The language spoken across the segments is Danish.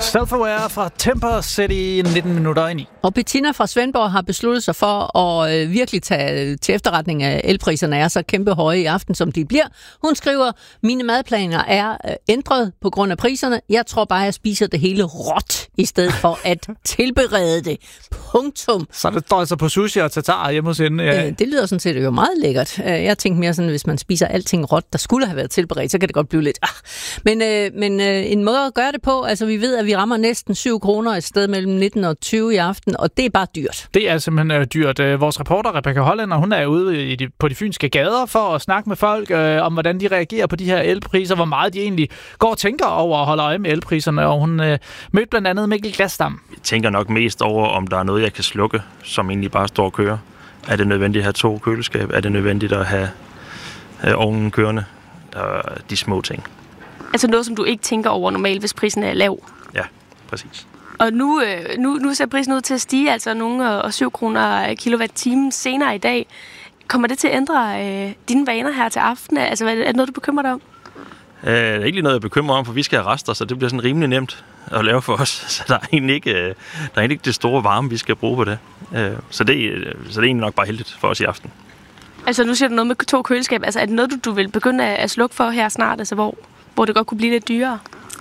Self-Aware fra Temper City, 19 minutter i 9. Og Bettina fra Svendborg har besluttet sig for at virkelig tage til efterretning af elpriserne er så kæmpe høje i aften, som de bliver. Hun skriver, mine madplaner er ændret på grund af priserne. Jeg tror bare, jeg spiser det hele råt, i stedet for at tilberede det. Punktum. Så det står altså på sushi og tatar hjemme hos hende. Ja. Det lyder sådan set jo meget lækkert. Jeg tænkte mere sådan, hvis man spiser alting råt, der skulle have været tilberedt, så kan det godt blive lidt... Men en måde at gøre det på, altså vi ved, at vi rammer næsten 7 kroner et sted mellem 19 og 20 i aften, og det er bare dyrt. Det er simpelthen dyrt. Vores reporter, Rebecca Hollænder, hun er ude på de fynske gader for at snakke med folk om, hvordan de reagerer på de her elpriser, hvor meget de egentlig går og tænker over at holde øje med elpriserne, og hun mødte blandt andet Mikkel Glasdam. Jeg tænker nok mest over, om der er noget, jeg kan slukke, som egentlig bare står og kører. Er det nødvendigt at have 2 køleskab? Er det nødvendigt at have ovnen kørende? De små ting. Altså noget, som du ikke tænker over normalt, hvis prisen er lav? Ja, præcis. Og nu ser prisen ud til at stige, altså nogle og 7 kroner kilowatt-time senere i dag. Kommer det til at ændre dine vaner her til aften? Altså, er det noget, du bekymrer dig om? Det er ikke lige noget, jeg bekymrer om, for vi skal have rester, så det bliver sådan rimelig nemt at lave for os. Så der er egentlig ikke det store varme, vi skal bruge på det. Så det er egentlig nok bare heldigt for os i aften. Altså, nu siger du noget med 2 køleskab. Altså, er det noget, du vil begynde at slukke for her snart, altså hvor det godt kunne blive lidt dyrere?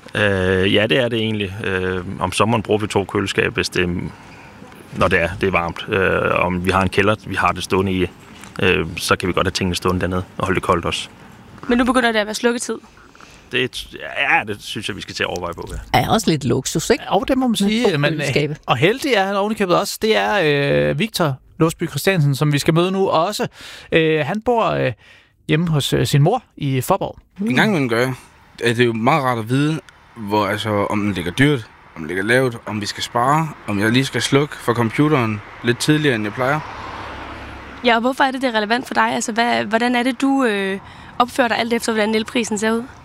Ja, det er det egentlig. Om sommeren bruger vi 2 køleskab, hvis når det er varmt. Om vi har en kælder, vi har det stående i, så kan vi godt have tingene stående dernede og holde det koldt også. Men nu begynder det at være slukketid? Det synes jeg, vi skal til at overveje på. Ja. Er også lidt luksus, ikke? Og det må man sige. Men, og heldig er han ovenikøbet også. Det er Victor Låsby Christiansen, som vi skal møde nu også. Han bor hjemme hos sin mor i Faaborg. En gang man gør, er det jo meget rart at vide, om den ligger dyrt, om den ligger lavt, om vi skal spare, om jeg lige skal slukke for computeren lidt tidligere, end jeg plejer. Ja, og hvorfor er det relevant for dig? Altså, hvordan er det, du opfører dig alt efter, hvordan elprisen ser ud?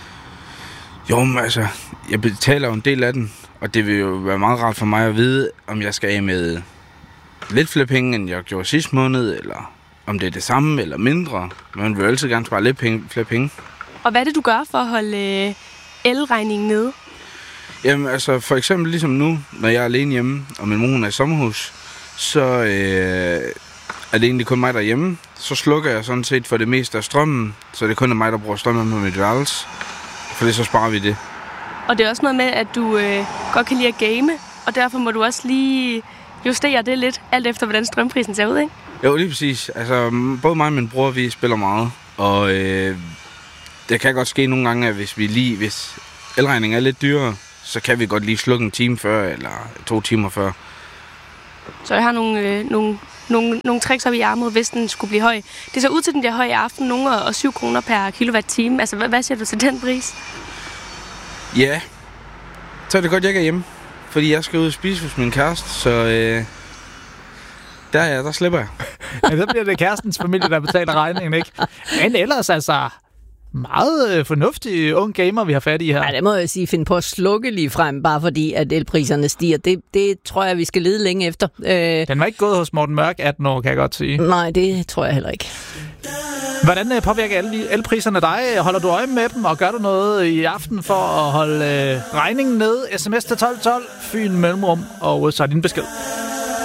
Jo, men altså, jeg betaler jo en del af den, og det vil jo være meget rart for mig at vide, om jeg skal af med lidt flere penge, end jeg gjorde sidste måned, eller om det er det samme eller mindre. Man vil jo altid gerne spare lidt flere penge. Og hvad er det, du gør for at holde elregningen nede? Jamen, altså, for eksempel ligesom nu, når jeg er alene hjemme, og min mor er i sommerhus, så er det egentlig kun mig derhjemme. Så slukker jeg sådan set for det meste af strømmen, så det kun er mig, der bruger strømmen på mit værelse. For det så sparer vi det. Og det er også noget med, at du godt kan lide at game, og derfor må du også lige justere det lidt, alt efter hvordan strømprisen ser ud, ikke? Jo, lige præcis. Altså, både mig og min bror, vi spiller meget, og det kan godt ske nogle gange, at hvis elregningen er lidt dyrere, så kan vi godt lige slukke en time før, eller 2 timer før. Så jeg har nogle tricks op i ærmet, hvis den skulle blive høj. Det ser ud til, at den bliver høj i aften, nogle og 7 kroner per kilowatt-time. Altså, hvad siger du til den pris? Ja, så er det godt, jeg ikke er hjemme. Fordi jeg skal ud og spise hos min kæreste, så der slipper jeg. Ja, så bliver det kærestens familie, der betaler regningen, ikke? Men ellers altså meget fornuftig ung gamer, vi har fat i her. Ja, det må jeg sige, finde på at slukke lige frem, bare fordi at elpriserne stiger. Det tror jeg, vi skal lede længe efter. Den var ikke gået hos Morten Mørk 18 år, kan jeg godt sige. Nej, det tror jeg heller ikke. Hvordan påvirker elpriserne dig? Holder du øje med dem, og gør du noget i aften for at holde regningen nede? SMS til 1212, Fyn Mellemrum, og så din besked.